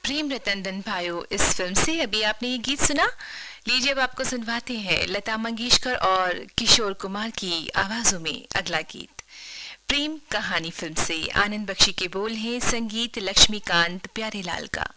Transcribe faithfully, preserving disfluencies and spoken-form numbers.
प्रेम रतन धन भाइयों, इस फिल्म से अभी आपने ये गीत सुना। लीजिए अब आपको सुनवाते हैं लता मंगेशकर और किशोर कुमार की आवाजों में अगला गीत। प्रेम कहानी फिल्म से आनंद बख्शी के बोल हैं, संगीत लक्ष्मीकांत प्यारेलाल का।